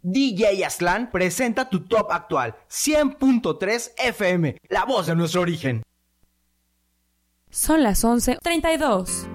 DJ Aslan presenta tu top actual, 100.3 FM, la voz de nuestro origen. Son las 11:32.